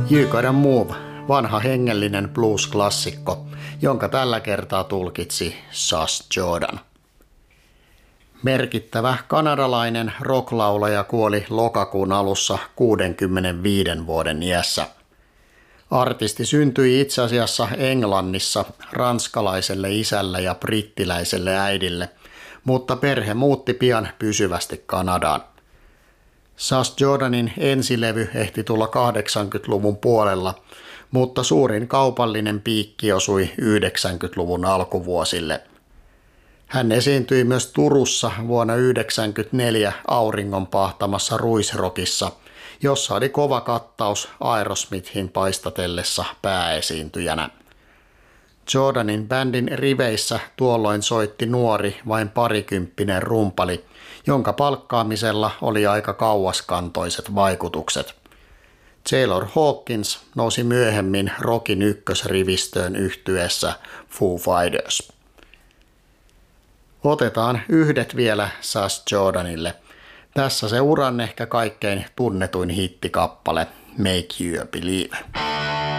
You Gotta Move, vanha hengellinen blues-klassikko, jonka tällä kertaa tulkitsi Sass Jordan. Merkittävä kanadalainen rocklaulaja kuoli lokakuun alussa 65 vuoden iässä. Artisti syntyi itse asiassa Englannissa ranskalaiselle isälle ja brittiläiselle äidille, mutta perhe muutti pian pysyvästi Kanadaan. Sass Jordanin ensilevy ehti tulla 80-luvun puolella, mutta suurin kaupallinen piikki osui 90-luvun alkuvuosille. Hän esiintyi myös Turussa vuonna 1994 auringonpahtamassa Ruisrockissa, jossa oli kova kattaus Aerosmithin paistatellessa pääesiintyjänä. Jordanin bändin riveissä tuolloin soitti nuori, vain parikymppinen rumpali, jonka palkkaamisella oli aika kauaskantoiset vaikutukset. Taylor Hawkins nousi myöhemmin rockin ykkösrivistöön yhtyeessä Foo Fighters. Otetaan yhdet vielä Sass Jordanille. Tässä se uran ehkä kaikkein tunnetuin hittikappale Make You Believe.